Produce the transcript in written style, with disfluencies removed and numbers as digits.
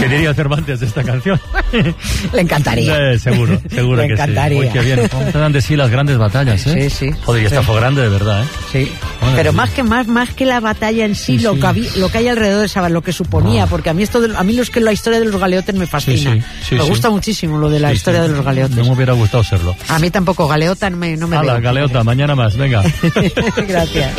¿Qué diría Cervantes de esta canción? Le encantaría. Seguro Le que encantaría. sí. Uy, qué bien. ¿Cómo te dan de sí las grandes batallas, eh? Sí. Joder, y esta fue grande de verdad, ¿eh? Sí. Bueno, Pero sí. más que la batalla en sí, Sí, lo sí. que hay alrededor de esa, lo que suponía, porque a mí la historia de los galeotes me fascina. Sí, me sí. gusta muchísimo lo de la historia de los galeotes. No me hubiera gustado serlo. A mí tampoco, galeota no me Hala, veo. galeota, mañana más, venga. Gracias.